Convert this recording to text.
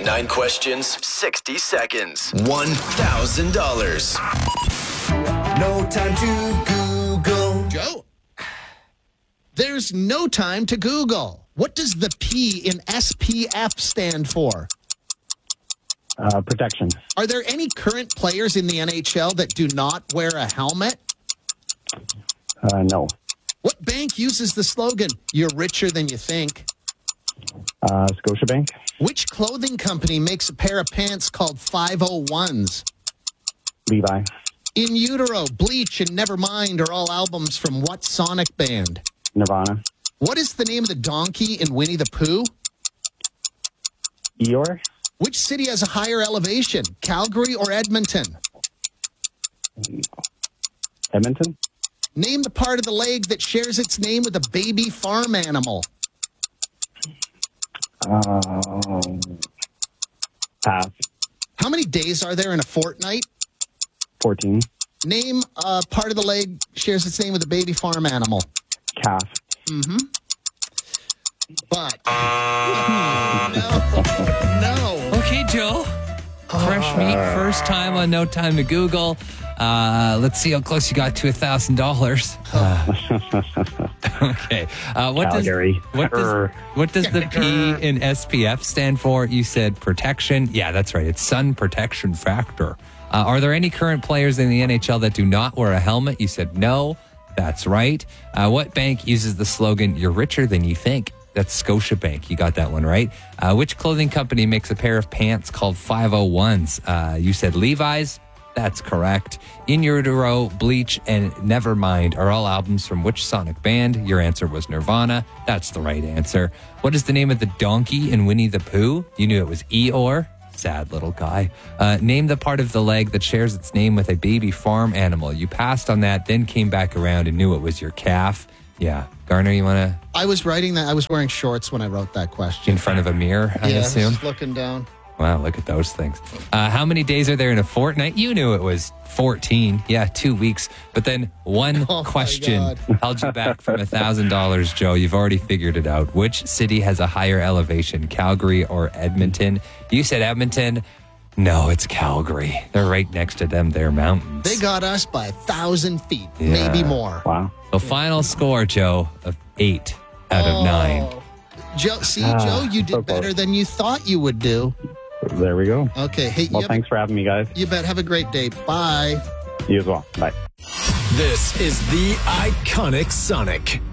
9 questions, 60 seconds, $1,000. No time to Google. Joe, there's no time to Google. What does the P in SPF stand for? Protection. Are there any current players in the NHL that do not wear a helmet? No. What bank uses the slogan, "You're richer than you think"? Scotiabank. Which clothing company makes a pair of pants called 501s? Levi. In Utero, Bleach, and Nevermind are all albums from what Sonic band? Nirvana. What is the name of the donkey in Winnie the Pooh? Eeyore. Which city has a higher elevation, Calgary or Edmonton? Edmonton. Name the part of the leg that shares its name with a baby farm animal. Pass. How many days are there in a fortnight? 14. Name a part of the leg shares its name with a baby farm animal. Calf. But no. Okay, Joe. Fresh meat, first time on No Time to Google. Let's see how close you got to $1,000. Okay. Calgary. What does the P in SPF stand for? You said protection. Yeah, that's right. It's sun protection factor. Are there any current players in the NHL that do not wear a helmet? You said no. That's right. What bank uses the slogan, "You're richer than you think"? That's Scotiabank. You got that one right. Which clothing company makes a pair of pants called 501s? You said Levi's. That's correct. In Utero, Bleach, and Nevermind are all albums from which Sonic band? Your answer was Nirvana. That's the right answer. What is the name of the donkey in Winnie the Pooh? You knew it was Eeyore. Sad little guy. Name the part of the leg that shares its name with a baby farm animal. You passed on that, then came back around and knew it was your calf. Yeah. Garner, you want to? I was writing that. I was wearing shorts when I wrote that question. In front of a mirror, I assume? Just looking down. Wow, look at those things. How many days are there in a fortnight? You knew it was 14. Yeah, 2 weeks. But then one question held you back from $1,000, Joe. You've already figured it out. Which city has a higher elevation, Calgary or Edmonton? You said Edmonton. No, it's Calgary. They're right next to them. They're mountains. They got us by 1,000 feet, maybe more. Wow. The final score, Joe, of 8 out of 9. Joe, Joe, you did better than you thought you would do. There we go. Okay. Hey, Well, thanks for having me, guys. You bet. Have a great day. Bye. You as well. Bye. This is the Iconic Sonic.